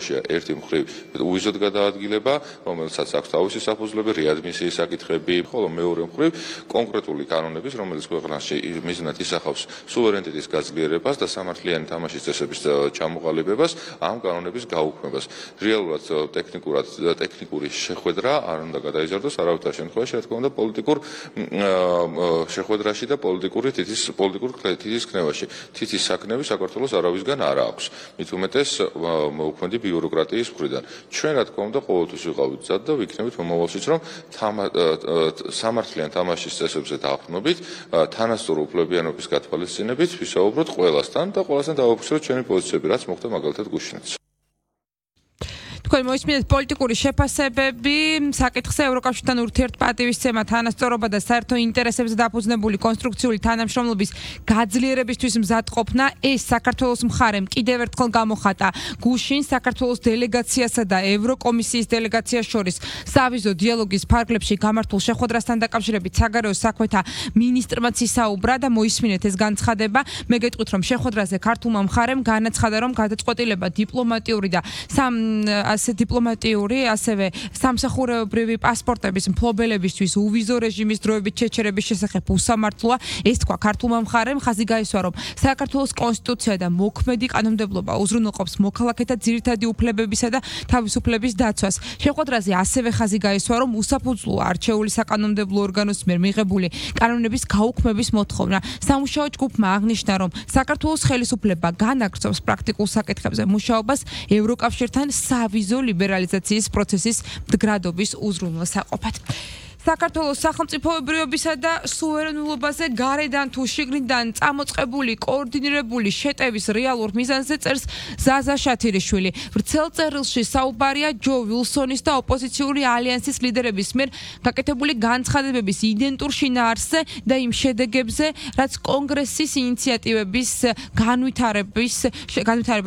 შემთხვევაშია ერთი მხრივ უვიზოდ გადაადგილება, რომელსაც აქვს თავისი საფუძვლები, რეადმისიის საკითხები, ხოლო მეორე მხრივ კონკრეტული კანონების, რომელიც ქვეყანაში მიზნად ისახავს სუვერენიტეტის გაძლიერებას და სამართლიანი თამაშის წესების ჩამოყალიბებას, ამ კანონების გაუქმებას. რეალურად ტექნიკური შეხვედრა არ უნდა გადაიზარდოს არავითარ შემთხვევაში, რა თქმა უნდა, პოლიტიკურ შეხვედრაში და პოლიტიკურ თითის ქნევაში. თითის საქმეები საქართველოს არავისგან არ აქვს. მით უმეტეს მოუქმედი ბიუროკრატიის მხრიდან. ჩვენ რა თქმა უნდა ყოველთვის ვიყავით მზად და ვიქნებით მომავალშიც, რომ სამართლიან თამაშის წესებზე დაყრდნობით, თანასწორო უფლებიანობის გათვალისწინებით ვისაუბროთ ყველასთან და ყველასთან დავაფიქსიროთ ჩვენი პოზიციები, რაც მოხდა მაგალითად გუშინაც. თქვენ მოისმინეთ პოლიტიკური შეფასებები, საკითხზე ევროკავშირთან ურთიერთპატივისცემა, თანასწორობა და საერთო ინტერესებზე დაფუძნებული კონსტრუქციული თანამშრომლობის გაძლიერებისთვის მზადყოფნა, ეს საქართველოს მხარემ კიდევ ერთხელ გამოხატა გუშინ საქართველოს დელეგაციასა და ევროკომისიის დელეგაციას შორის სავიზო დიალოგის ფარგლებში გამართულ შეხვედრასთან დაკავშირებით საგარეო საქმეთა მინისტრმაც ისაუბრა და მოისმინეთ ეს განცხადება. მე გეტყვით, რომ შეხვედრაზე ქართულმა მხარემ განაცხადა, რომ გადაწყვეტილება დიპლომატიური და დიპლომატიური, ასევე სამსახურეობრივი პასპორტების მფლობელებისთვის უვიზო რეჟიმის დროებით შეჩერების შესახებ უსამართლოა. ეს თქვა ქართულმა მხარემ, ხაზი გაისვა, რომ საქართველოს კონსტიტუცია და მოქმედი კანონმდებლობა უზრუნველყოფს მოქალაქეთა ძირითადი უფლებებისა და თავისუფლების დაცვას. შეხვედრაზე ასევე ხაზი გაისვა, რომ უსაფუძვლოა არჩეული საკანონმდებლო ორგანოს მიერ მიღებული კანონების გაუქმების მოთხოვნა. სამუშაო ჯგუფმა აღნიშნა, რომ საქართველოს ხელისუფლება განაგრძობს პრაქტიკულ საკითხებზე მუშაობას ევროკავშირთან სავიზო ლიბერალიზაციის პროცესის მდგრადობის უზრუნველსაყოფად. საქართველოს სახელმწიფოებრიობისა და სუვერენულობაზე გარედან თუ შიგნიდან წამოწყებული კოორდინირებული შეტევის რეალურ მიზანზე წერს ზაზა შათირიშვილი. ვრცელ წერილში საუბარია ჯო ვილსონის და ოპოზიციური ალიანსის ლიდერების მიერ გაკეთებული განცხადებების იდენტურ შინაარსზე და იმ შედეგებზე, რაც კონგრესის ინიციატივების განვითარება